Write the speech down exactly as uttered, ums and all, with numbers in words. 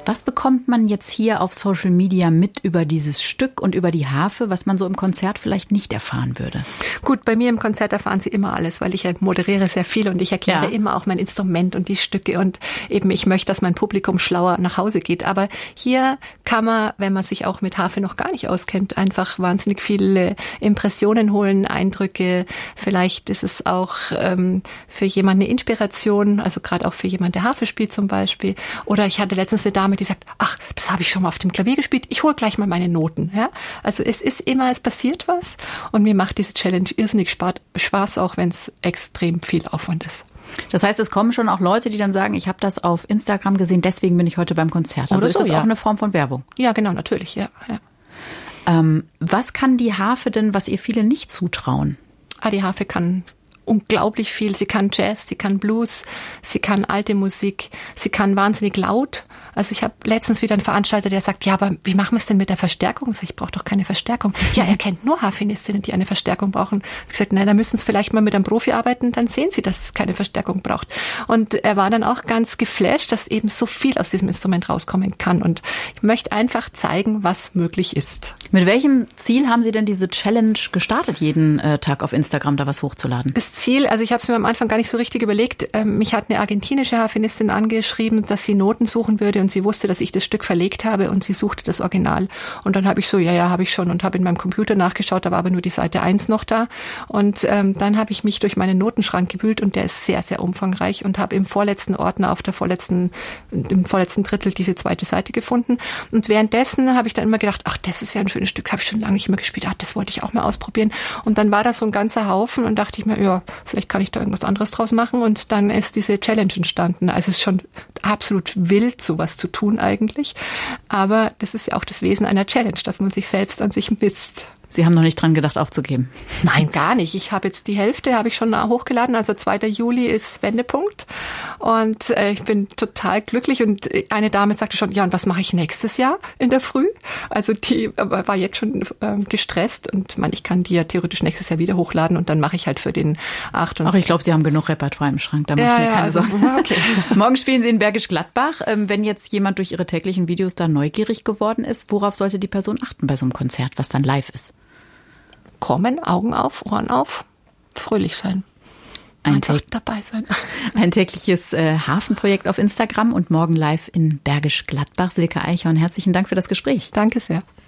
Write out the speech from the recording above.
Was bekommt man jetzt hier auf Social Media mit über dieses Stück und über die Harfe, was man so im Konzert vielleicht nicht erfahren würde? Gut, bei mir im Konzert erfahren Sie immer alles, weil ich ja moderiere sehr viel und ich erkläre ja. immer auch mein Instrument und die Stücke und eben ich möchte, dass mein Publikum schlauer nach Hause geht. Aber hier kann man, wenn man sich auch mit Harfe noch gar nicht auskennt, einfach wahnsinnig viele Impressionen holen, Eindrücke. Vielleicht ist es auch ähm, für jemanden eine Inspiration, also gerade auch für jemanden, der Harfe spielt zum Beispiel. Oder ich hatte letztens eine Dame, die sagt, ach, das habe ich schon mal auf dem Klavier gespielt, ich hole gleich mal meine Noten. Ja? Also es ist immer, es passiert was und mir macht diese Challenge irrsinnig Spaß, auch wenn es extrem viel Aufwand ist. Das heißt, es kommen schon auch Leute, die dann sagen, ich habe das auf Instagram gesehen, deswegen bin ich heute beim Konzert. Also Oder ist so, das ja. auch eine Form von Werbung? Ja, genau, natürlich, ja. ja. Ähm, was kann die Harfe denn, was ihr viele nicht zutrauen? Ah, die Harfe kann unglaublich viel. Sie kann Jazz, sie kann Blues, sie kann alte Musik, sie kann wahnsinnig laut. Also ich habe letztens wieder einen Veranstalter, der sagt, ja, aber wie machen wir es denn mit der Verstärkung? Ich brauche doch keine Verstärkung. Ja, er kennt nur Harfenistinnen, die eine Verstärkung brauchen. Ich habe gesagt, nein, da müssen Sie vielleicht mal mit einem Profi arbeiten, dann sehen Sie, dass es keine Verstärkung braucht. Und er war dann auch ganz geflasht, dass eben so viel aus diesem Instrument rauskommen kann. Und ich möchte einfach zeigen, was möglich ist. Mit welchem Ziel haben Sie denn diese Challenge gestartet, jeden äh, Tag auf Instagram da was hochzuladen? Das Ziel, also ich habe es mir am Anfang gar nicht so richtig überlegt. Ähm, mich hat eine argentinische Harfenistin angeschrieben, dass sie Noten suchen würde und sie wusste, dass ich das Stück verlegt habe und sie suchte das Original. Und dann habe ich so, ja, ja, habe ich schon und habe in meinem Computer nachgeschaut, da war aber nur die Seite eins noch da. Und ähm, dann habe ich mich durch meinen Notenschrank gewühlt und der ist sehr, sehr umfangreich und habe im vorletzten Ordner auf der vorletzten, im vorletzten Drittel diese zweite Seite gefunden. Und währenddessen habe ich dann immer gedacht, ach, das ist ja ein schönes Stück, habe ich schon lange nicht mehr gespielt, ach, das wollte ich auch mal ausprobieren. Und dann war da so ein ganzer Haufen und dachte ich mir, ja, vielleicht kann ich da irgendwas anderes draus machen. Und dann ist diese Challenge entstanden. Also es ist schon absolut wild, sowas zu tun eigentlich. Aber das ist ja auch das Wesen einer Challenge, dass man sich selbst an sich misst. Sie haben noch nicht dran gedacht, aufzugeben? Nein, gar nicht. Ich habe jetzt die Hälfte habe ich schon hochgeladen. Also zweiter Juli ist Wendepunkt. Und äh, ich bin total glücklich. Und eine Dame sagte schon, ja, und was mache ich nächstes Jahr in der Früh? Also die war jetzt schon äh, gestresst. Und man, ich kann die ja theoretisch nächstes Jahr wieder hochladen. Und dann mache ich halt für den acht. Ach, ich glaube, Sie haben genug Repertoire im Schrank. Da mache ja, ich mir ja, keine also, Sorgen. Okay. Morgen spielen Sie in Bergisch Gladbach. Wenn jetzt jemand durch Ihre täglichen Videos da neugierig geworden ist, worauf sollte die Person achten bei so einem Konzert, was dann live ist? Kommen, Augen auf, Ohren auf, fröhlich sein. Einfach ein dabei sein. Ein tägliches äh, Hafenprojekt auf Instagram und morgen live in Bergisch Gladbach. Silke Eichhorn, herzlichen Dank für das Gespräch. Danke sehr.